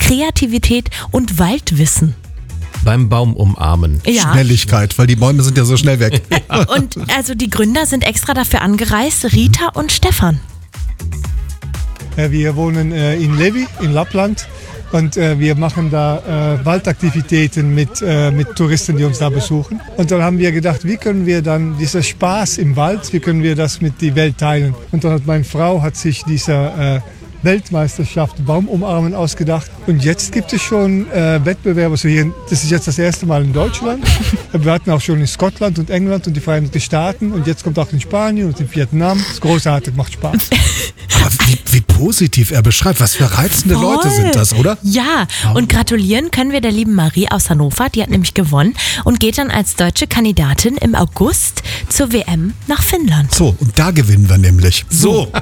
Kreativität und Waldwissen. Beim Baum umarmen. Ja. Schnelligkeit, weil die Bäume sind ja so schnell weg. Und also die Gründer sind extra dafür angereist, Rita und Stefan. Wir wohnen in Levi, in Lappland. Und wir machen da Waldaktivitäten mit Touristen, die uns da besuchen. Und dann haben wir gedacht, wie können wir dann dieser Spaß im Wald, wie können wir das mit der Welt teilen? Und dann hat meine Frau sich dieser Weltmeisterschaft Baumumarmen ausgedacht. Und jetzt gibt es schon Wettbewerbe. Also hier, das ist jetzt das erste Mal in Deutschland. Wir hatten auch schon in Schottland und England und die Vereinigten Staaten. Und jetzt kommt auch in Spanien und in Vietnam. Das ist großartig, macht Spaß. Aber wie positiv er beschreibt, was für reizende Leute sind das, oder? Ja, und gratulieren können wir der lieben Marie aus Hannover, die hat nämlich gewonnen und geht dann als deutsche Kandidatin im August zur WM nach Finnland. So, und da gewinnen wir nämlich. So.